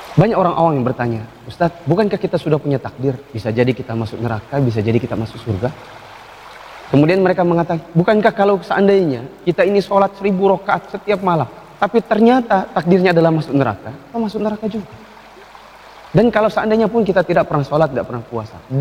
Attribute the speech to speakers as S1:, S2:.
S1: Banyak orang awam yang bertanya, Ustadz, bukankah kita sudah punya takdir? Bisa jadi kita masuk neraka, bisa jadi kita masuk surga. Kemudian mereka mengatakan, bukankah kalau seandainya kita ini sholat 1000 rakaat setiap malam, tapi ternyata takdirnya adalah masuk neraka, kita masuk neraka juga. Dan kalau seandainya pun kita tidak pernah sholat, tidak pernah puasa,